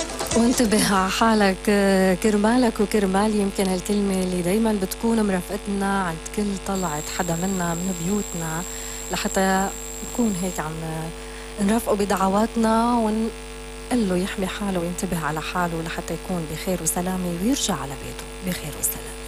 وانتبه على حالك كرمالك وكرمال يمكن هالكلمة اللي دايما بتكون مرافقتنا عند كل طلعت حدا منا من بيوتنا، لحتى نكون هيك عم نرافقه بدعواتنا ونقول له يحمي حاله وينتبه على حاله لحتى يكون بخير وسلامة ويرجع على بيته بخير وسلام.